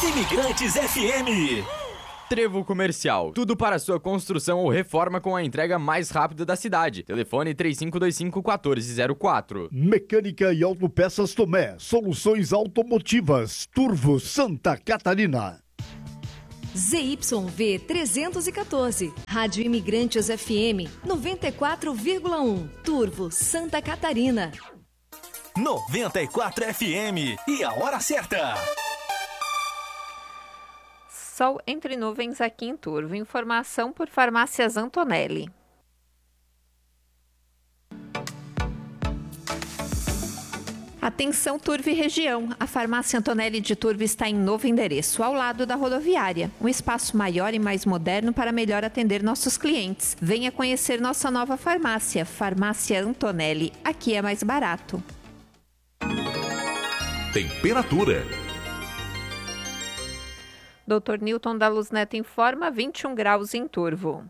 Imigrantes FM. Trevo Comercial. Tudo para sua construção ou reforma com a entrega mais rápida da cidade. Telefone 3525-1404. Mecânica e Autopeças Tomé. Soluções automotivas. Turvo, Santa Catarina. ZYV 314. Rádio Imigrantes FM 94,1. Turvo, Santa Catarina. 94 FM. E a hora certa. Sol entre nuvens aqui em Turvo. Informação por Farmácias Antonelli. Atenção Turvo e região. A Farmácia Antonelli de Turvo está em novo endereço, ao lado da rodoviária. Um espaço maior e mais moderno para melhor atender nossos clientes. Venha conhecer nossa nova farmácia, Farmácia Antonelli. Aqui é mais barato. Temperatura. Dr. Newton da Luz Neto informa 21 graus em Turvo.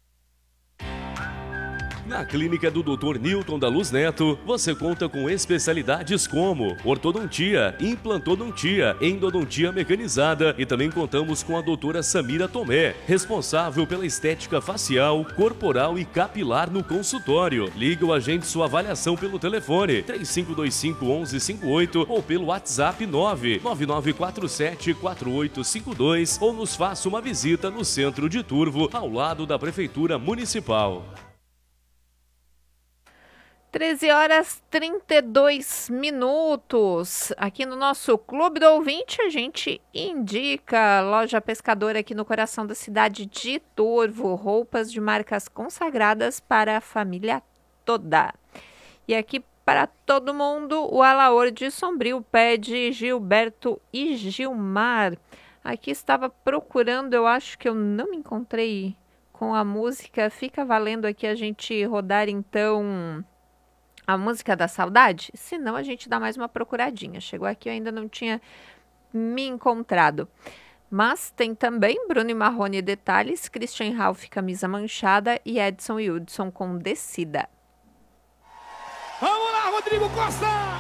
Na clínica do Dr. Newton da Luz Neto, você conta com especialidades como ortodontia, implantodontia, endodontia mecanizada e também contamos com a doutora Samira Tomé, responsável pela estética facial, corporal e capilar no consultório. Liga ou agende sua avaliação pelo telefone 3525-1158 ou pelo WhatsApp 99947-4852 ou nos faça uma visita no centro de Turvo, ao lado da Prefeitura Municipal. 13 horas 32 minutos. Aqui no nosso Clube do Ouvinte, a gente indica loja pescadora aqui no coração da cidade de Turvo. Roupas de marcas consagradas para a família toda. E aqui para todo mundo, o Alaor de Sombrio pede Gilberto e Gilmar. Aqui estava procurando, eu acho que eu não encontrei com a música. Fica valendo aqui a gente rodar então a música da saudade? Se não, a gente dá mais uma procuradinha. Chegou aqui, eu ainda não tinha me encontrado. Mas tem também Bruno e Marrone Detalhes, Christian Ralph Camisa Manchada e Edson e Hudson com Descida. Vamos lá, Rodrigo Costa!